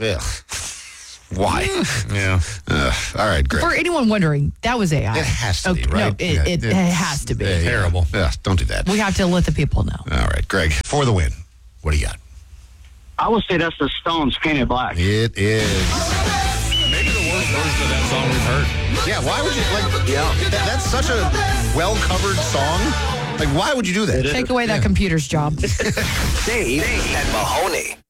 Ugh. Why? Yeah. All right, Greg. For anyone wondering, that was AI. It has to be, right? No, it has to be. Terrible. Yeah, don't do that. We have to let the people know. All right, Greg, for the win. What do you got? I would say that's the Stones, Painted Black. It is. Maybe the worst version of that song we've heard. Yeah, why would you, that's such a well-covered song. Like, why would you do that? Take away that computer's job. Dave and Mahoney.